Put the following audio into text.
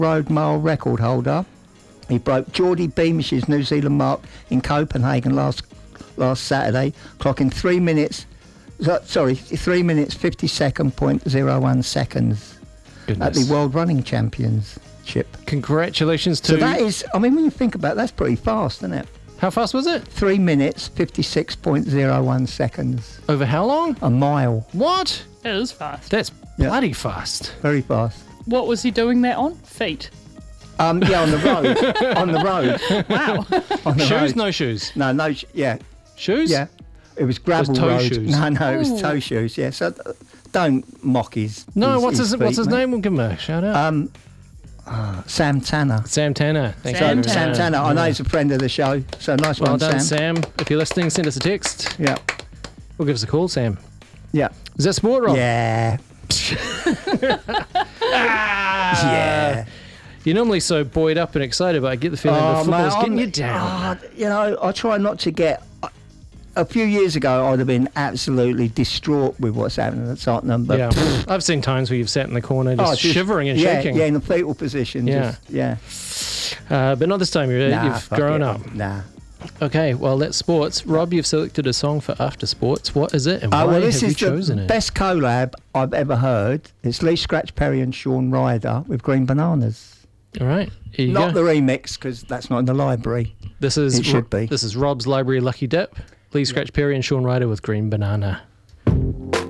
road mile record holder. He broke Geordie Beamish's New Zealand mark in Copenhagen last Saturday, clocking 3 minutes 50.01 seconds Goodness. at the World Running Championship. Congratulations to... So that is, I mean, when you think about it, that's pretty fast, isn't it? How fast was it? 3 minutes, 56.01 seconds. Over how long? A mile. What? It is fast. That's bloody fast. Very fast. What was he doing that on? Feet. On the road. On the road. Wow. On the Shoes? road. No shoes? No, yeah. Shoes? Yeah. It was gravel toe road. shoes. No, it was Ooh. toe shoes, yeah. So don't mock his No, what's his feet, mate. name? We'll give him a shout out. Sam Tanner. Sam Tanner. Thanks Sam very much. Tanner. Sam Tanner, I know he's a friend of the show, so nice Well one, done, Sam. Sam. If you're listening, send us a text. Yeah, Or give us a call, Sam. yeah. Is that sport, Rob? Yeah. Yeah. You're normally so buoyed up and excited, but I get the feeling that football's getting you down. I try not to get... A few years ago, I'd have been absolutely distraught with what's happening at Tottenham, but... Yeah, I've seen times where you've sat in the corner just shivering and yeah, shaking. Yeah, in the fetal position. Yeah. But not this time. You've fuck grown it. up. Nah. Okay, well, that's sports. Rob, you've selected a song for After Sports. What is it and why This have you is chosen the it? best collab I've ever heard. It's Lee Scratch Perry and Sean Ryder with Green Bananas. All right, here you Not go. the remix, because that's not in the library. This is It should be. This is Rob's Library Lucky Dip. Lee Scratch Perry and Sean Ryder with Green Banana.